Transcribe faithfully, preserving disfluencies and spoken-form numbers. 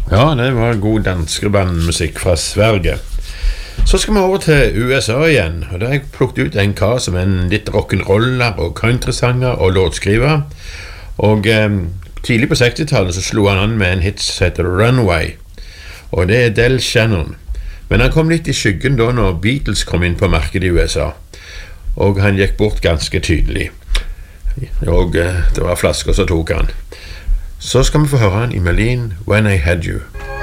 Ja, det var god danskebandmusikk fra Sverige. Så skal vi over til U S A igjen, og der har jeg plukket ut en kar som er en litt rock'n'roller og countrysanger og låtskriver. Og eh, tidlig på sekstitallet så slo han an med en hit som heter Runaway, og det er Del Shannon. Men han kom litt i skyggen da når Beatles kom inn på markedet i U S A, og han gikk bort ganske tydelig. Og eh, det var flasker som tok han. Så skal vi få høre han i Marlene, When I Had You.